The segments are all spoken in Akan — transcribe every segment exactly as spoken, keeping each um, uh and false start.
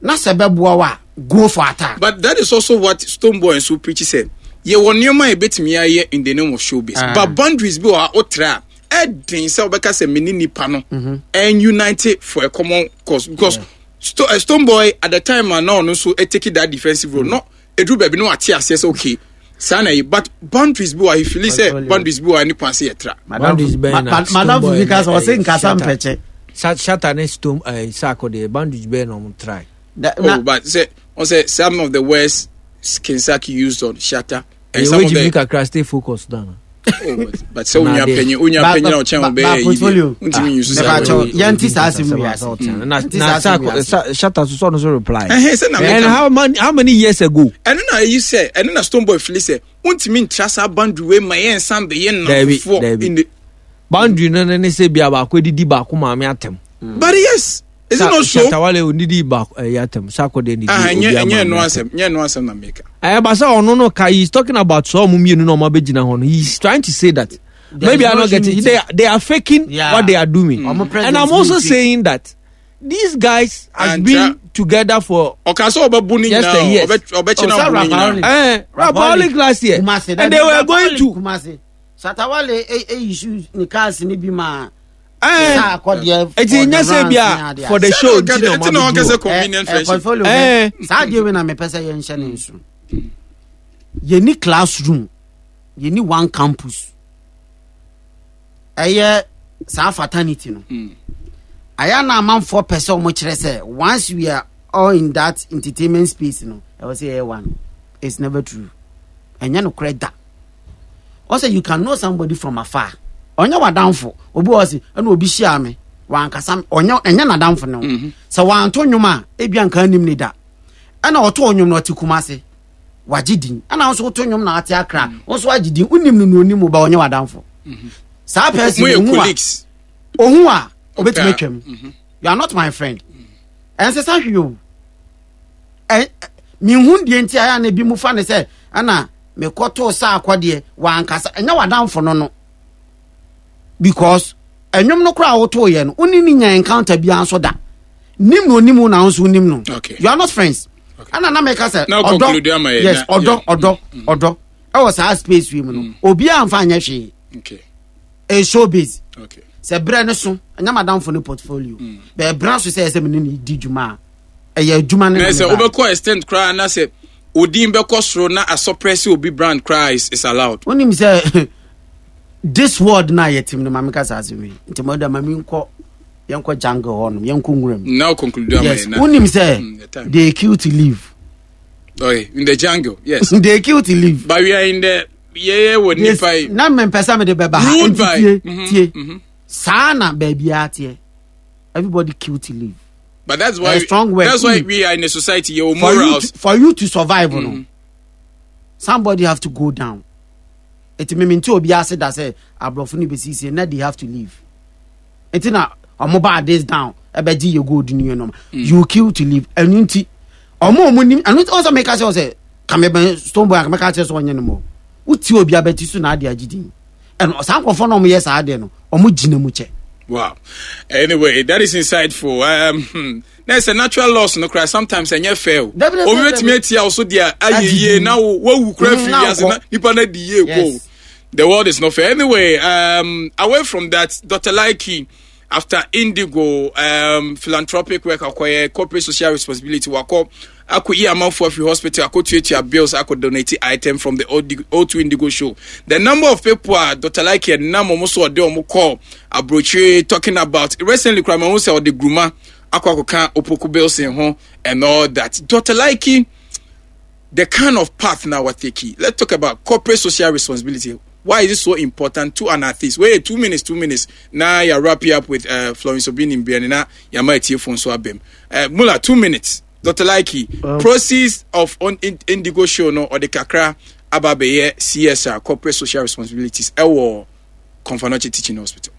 na sebeboa wa go for attack. But that is also what Stonebwoy and so preach said. Ye won nyoma e betimi aye in the name of showbiz. Uh-huh. But boundaries be wa otra. Edin say obeka say meni nipa no and unite for a common cause because yeah. Sto- uh, Stonebwoy at the time and now no so e take that defensive role. No edru baby no ati ase okay. Sana but boundaries be wa if you say boundaries be wa any kwanse yetra. Boundaries be na. Madam because was saying nkasa mpeche. Shatter ne Stone eh sako the boundaries be no try. Oh, but say on say some of the words Kinsaki used on Shatter and some of the make a stay focused down. Oh, but, but so when you opinion, when you opinion on channel be portfolio. Unti use say. Yanti sasim na na Shatter so no reply. And how many how many years ago? And then you say and then Stonebwoy feel say unti mean trust boundary way my yen sam be yen no before in the boundary no ne say bia ba kwedidi ba ko ma me atem. But yes, is it not so? Tawale onidi ba yatem sako de ni. Ah, nye nye no asem, nye no asem na make. Eh ba say ono no kai he's talking about so mumienu no ma begina ho. He's trying to say that maybe I not getting they they are faking yeah. what they are doing. Mm. And I'm also saying that these guys has and been tra- together for okay so obabu ni now obechi na obabu eh Rapoli last year and they were going to Kumasi Satawale e issue ni cars ni bi ma eh it is nyase for the show it's no get convenient friendship eh sa die we na me pesa ye nhye ne nso ye ni classroom ye ni one campus eye sa fraternity no aya na man for person mo kire say once we are all in that entertainment space no I will say one it's never true enya no kreda also you can know somebody from afar onya wadanfo obi osi na obi hia me wankasa onya enya na danfo no so wanto nwuma ebia nka nim ni da ana oto onwum no ati Kumase wagidin ana also oto nwum na ati Accra also wagidin unim no onim ba onya wadanfo sa person colleagues ohun a obetime twam you are not my friend and say say you eh mi hu die nti aya na bi mu fa ne say ana me koto sa akwade wankasa enya wadanfo no no because enwom no kra woto ye no oni ni nya encounter bia anso da nim no nim na anso nim no okay. You are not friends okay. Ana na make us odo yes odo odo odo e was our space we no obi amfa anya hwe okay e showbiz okay se bre ne so anya madam for the portfolio be bra so say say me ni di djuma e ya djuma ne na say obekọ extend cry na say odin be kosro na a suppress obi brand cries is allowed oni mi say this word na yetim no mamika sasemi nti moda mami nko yenko jungle hon yenko nwuram now conclude am yes unim say mm, they kill to live oh in the jungle yes they kill to live but we are in the yeah we need fight na men pesa me de beba ha tie sana baby atie everybody kill to live but that's why strong we, that's why we are in a society your morals for you to, for you to survive mm-hmm. no somebody have to go down. It me mean to obi ase da say abrofo ni besi say na they have to leave. It na omo ba days down e be di you go do no no you kill to leave enu nti omo omo ni anu also make us say come be Stonebwoy make us say onye no mo uti obi abeti so na ade agidin and sankofo no mo yes ade no omo gina mu che. Wow. Anyway, that is insightful. Um, there's a natural loss no cry. Sometimes and you fail. Obi wetimi atia also dia ayeye na wo wu kra fi as na nipa na di ye go. The world is not fair. Anyway, um, away from that, Doctor Likey, after Indigo, um, philanthropic work, acquire corporate social responsibility, wako, ako iya amount for free hospital, ako to your bills, ako donate item from the O two Indigo show. The number of people are Doctor Likey and Namo Moso Ade Omo call Abroche talking about recently crime also the groomer, ako ako kan opoku bills in home and all that. Doctor Likey, the kind of path now we're taking. Let's talk about corporate social responsibility. Why is it so important to an artist? Wait, two minutes, two minutes. Now you're wrapping up with uh, Florence Obin in Bianina. You might hear from so abem. Mula, two minutes. Doctor Likey, um, process of on in, Indigo show no or the Kakra Ababeye C S R corporate social responsibilities. Ewo Konfanoche Teaching Hospital.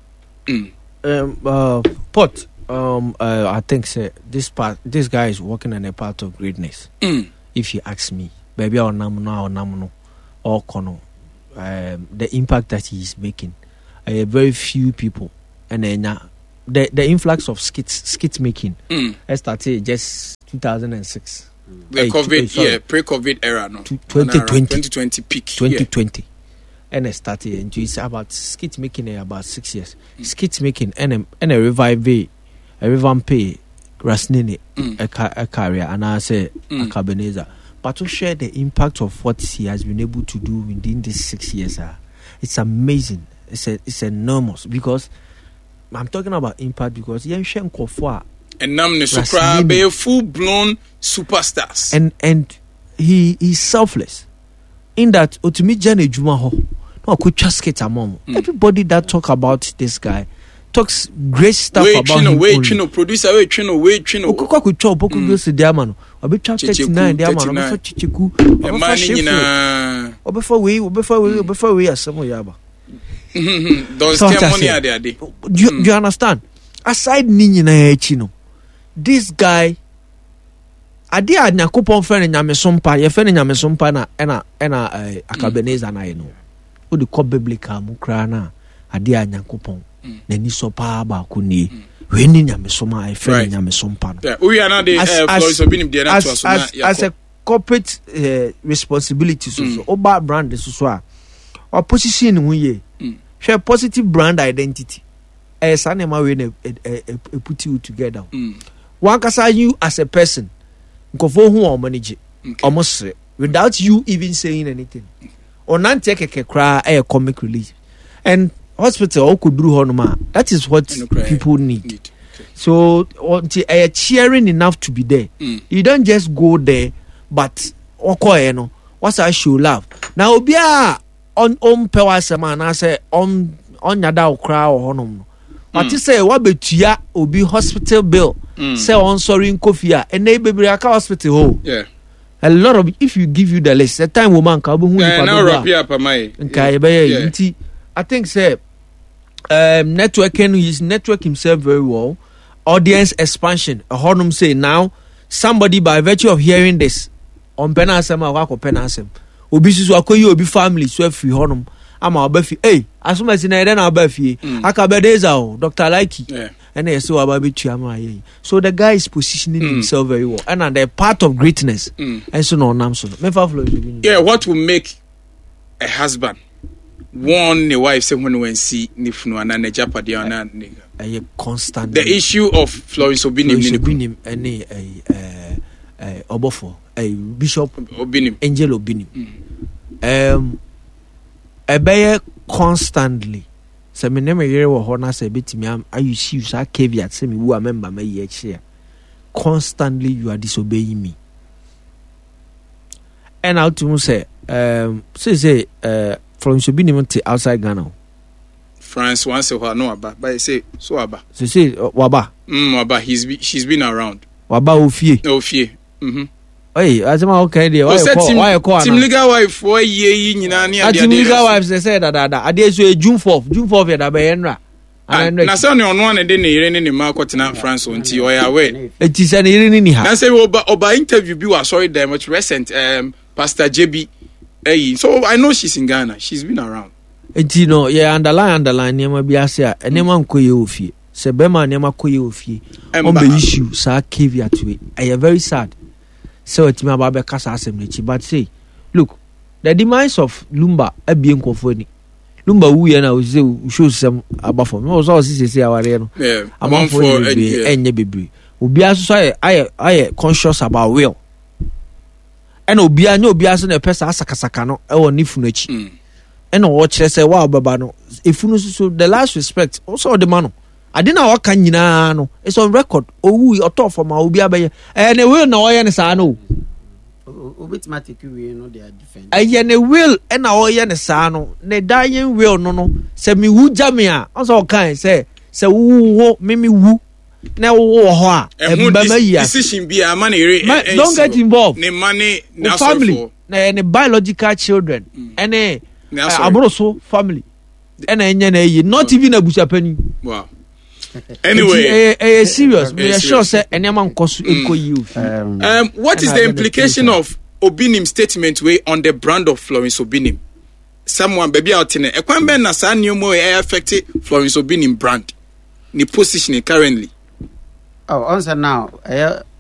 Mm. Um, uh, Pot. Um, uh, I think say this part. This guy is working on a part of greatness. Mm. If you ask me, baby, or namuno or namuno or kono. Um, the impact that he is making, uh, very few people, and then uh, the the influx of skits skit making, mm. I started just two thousand six. The hey, COVID, two, yeah, pre-COVID era, no. twenty twenty. twenty twenty peak. twenty twenty. Yeah. And I started and it's about skit making about six years. Mm. Skit making and and a revive a revamp Rasnini a career and I say a Cabaneza. But to share the impact of what he has been able to do within these six years, uh, it's amazing. It's a, it's enormous because I'm talking about impact because Yenshen Kofwa and Namne Supra be full blown superstars. And and he is selfless. In that Otimi Jane Jumaho, no could just get a mom. Everybody that talk about this guy talks great stuff wait, about chino, him. Wait, Chino, producer, wait, Chino, wait, Chino. Okoko could chop, Boko goes to Diamano. I'll be chapter thirty-nine, Diamano, Chichiku, a man or before we, or before we, or before we are some Yaba. Those money are there. Do you understand? Aside Nina Chino, this guy, Adi adna coupon friend in Yamesompa, your friend in Yamesompa, and a and a Akabeneza, and I know. Who the call biblical Mukrana, Adi adna coupon, Neni Sopa Bakuni, when in Yamesoma, I friend in Yamesompa. We are not the Florence of Binim, as a corporate responsibility, so Oba brand is so. Or position we share positive brand identity. As an we put you together. One can you as a person. Go for who or manage it. Almost without you even saying anything. Or not take a cry a comic relief. And hospital could do honoma. That is what people need. So a cheering enough to be there. You don't just go there, but okay, what's I show love. Now Obia on on pewasema na say on on yada okra ohonum but mm. say what betua obi hospital bill mm. say on sorry in kofia and they be aka hospital ho yeah a lot of if you give you the list the time woman ka obo hu nipa na rapia pa mai nka e be nti I think say um networking he's network himself very well. Audience expansion ohonum say now somebody by virtue of hearing this on penasema wa ko penasem obi susu akoyi obi family so afi honum ama obafi eh asoma si na ede na obafi akabedeza o Doctor Laiki and they so about to so the guy is positioning mm. himself very well and they're part of greatness mm. and so no nam so yeah what will make a husband warn the wife say when we see nifunu and na japade ona nigga a constant the issue of Florence Obinim Obinim any eh eh obofo a Bishop Obinim Angel Obinim mm. um ebeye constantly se me name yere wo ho na se betimi am ayu see you caveat se me wu a member ma ye chia constantly you are disobeying me and out to say um say say uh from Obinim to outside Ghana France once a while no aba but say so aba so say uh, waba mm waba he's be, she's been around waba ofie ofie mhm hey azema okay there why call why call team legal wife for ye nyina ne ade team legal wife say say da da da ade so June fourth June fourth da be yenra na say no no na de ne yire ne ne ma kwotena France onti o ya we eti say ne yire ne ni ha na say oba oba interview bi wa sorry there much recent um Pastor J B hey so I know she's in Ghana she's been around eti no yeah underline underline nema bi ase a enema nkoye ofie se be ma nema koye ofie on be issue sa caveat we I am very sad. So it's me about Kasa Assembly, but say, look, the demise of Lumba a being conforming. Lumba, we and I will show some above for me. Also, I say, our yeah, among for any baby. Ubia, so I I conscious about will. And Ubia, no Bias and a pesa Sakasakano, or Nifunechi. And watch, say, wow, Babano. If you so the last respect, also the mano. I didn't know what can you know. It's on record. Oh, we are tough for my Ubia Bay. And they will know I understand. Automatic, we know they are defending. I will and our Yanesano. The dying will no no. Say me woo jamia. Also, kind say, say woo, mimi woo. Now, woo, decision be a money. Don't get involved. The money, family, and biological children, and a Abroso family, and a not even a Bushapeni. Wow. Anyway, a serious, we are sure say any man cost you. Um, what is the implication of Obinim statement way on the brand of Florence Obinim? Someone baby out in a quan na san new more affected Florence Obinim brand. Ni positioning currently. Oh, answer now. Uh,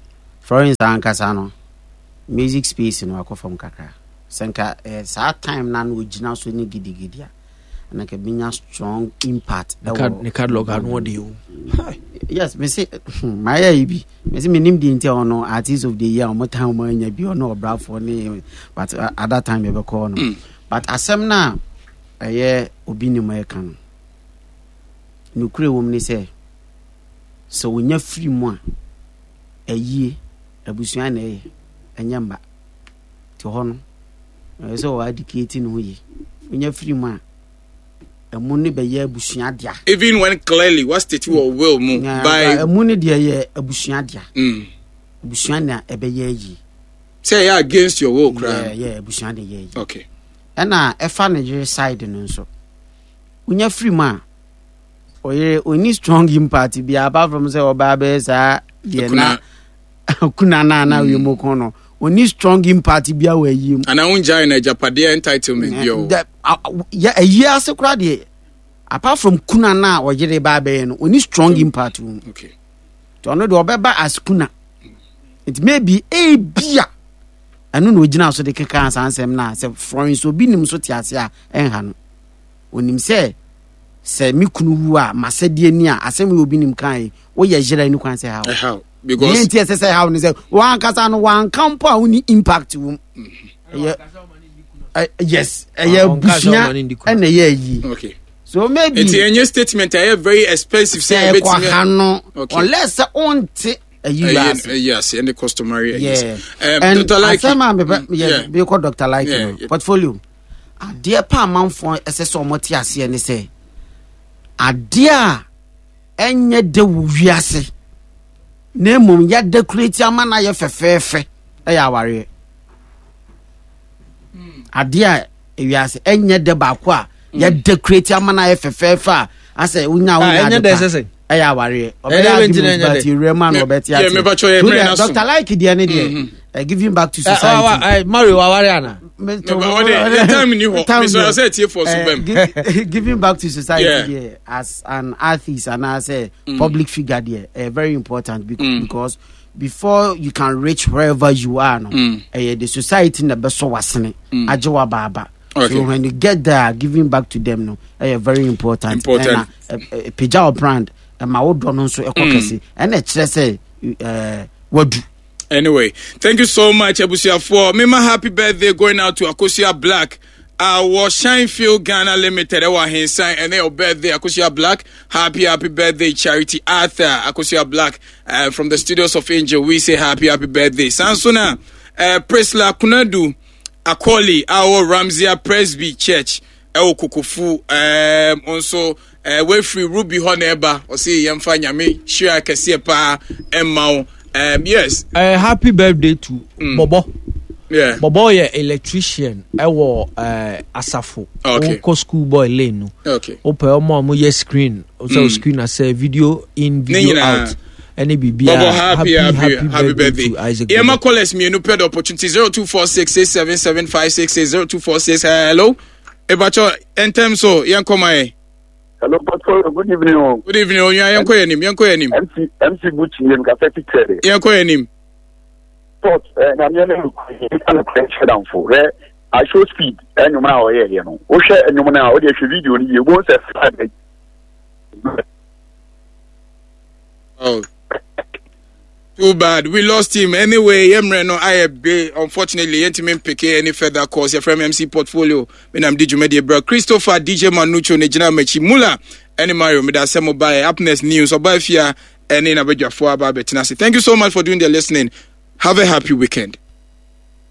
Florence ankasa no music space no akɔ from kakra senka eh, saa time na no ogina so ni gidigidi a na ka binya strong impact ne catalog no de o yes me say my ibi me say me nim di ntia ono artist of the year omo time mo anya bi ono obrafo ne but uh, at that time e be call no mm. but asem na eye obi ni mo e kan no kure wo me say so wonya free mu a ayie abusua na e anya mba ti ho no so wa dedicate no ye wonya free mu a amuni be ye abusua dia even when clearly what state you will move by amuni dia ye abusua dia mm abusua na e be ye yi say you against your will crime yeah yeah abusua de ye yi okay na e fa Nigeria side no nso wonya free mu a oye oni strong impact bi apart from say oba be sa ye na kuna na na we mo kono oni strong impact bi awa yim ana unja na japade entitlement bio ya ayi ase kura de apart from kuna na oyere ba be no oni strong impact okay to no de obeba as kuna it may be a bia anu no ogina so de keka ansem na say Florence obi nim so tiase a enha no onim say say mi kunu hu a masade ni a asem obi nim kan wo ye jira ni kwan say how how because N T S say how ni say wan kasa no wan campo a uni impact wum yes eh bushia and eh yi okay so maybe it's a statement I have very expensive say bit no unless on t yes yes and the customary yes um and Doctor Like yeah be called Doctor Like portfolio ade pa manfo eseso omoti ase ne say ade a enye de wiase na mum ya decorate amana ye fefefe e ya ware ade a wiase enye de ba ko a ya decorate amana ye fefefe a ase unya unya enye de sese e ya ware obeda but you remind obeti ati Doctor Like dia ne dia giving back to society uh, uh, Mario ware ana time ni ho so say tie for so bem giving back to society yeah. as an artist and as a mm. public figure there uh, very important because, mm. because before you can reach wherever you are no mm. uh, the society na be so wasene mm. ajewa baba okay. So when you get there giving back to them no uh, very important important and uh, uh, pejao brand and my old don so ekokese and e kire say uh wadu. Anyway, thank you so much, Abusia, for me. My happy birthday going out to Akosia Black. Our Shinefield Ghana Limited. Our sign and their birthday, Akosia Black. Happy, happy birthday, Charity Arthur, Akosia Black. Uh, from the studios of Angel, we say happy, happy birthday. Sansona, uh, Presla Kunadu, Akoli, our Ramsia Presby Church, El Kukufu, um, also. Uh, we free Ruby Honeba, or see Yamfanya me, Shia Kasiepa, Emma. Um, yes. Uh, happy birthday to mm. Bobo. Yeah. Bobo ye electrician. I was uh, Asafo. Okay. Oko school boy lane. Okay. Open omo mo ye screen. Also mm. screen as a video in video Nina. Out. Any be be Bobo happy happy happy, happy, happy birthday. birthday. Yeah, my callers me no paid opportunity zero two four six eight seven seven five six eight zero two four six. Hello. Ebacho en terms so yan koma. Hello, Pastor. Good evening. Good evening. You are yanko yanim. Yanko yanim. M C M C Gucci yem cafe tere. Yanko yanim. But na me na na pressure down for. I show speed. Enyo na o ye ye no. O hwe enyo na o de hwe video ni ye won se slide. Oh. Too bad. We lost him. Anyway, Emre no I be unfortunately intimate pick any further course from M C portfolio. When I'm D J Media bro. Christopher D J Manucho Nejina Mechi Mula. Any Mario me da semo by happiness news or by fear any na bedwa for about betinasi. Thank you so much for doing the listening. Have a happy weekend.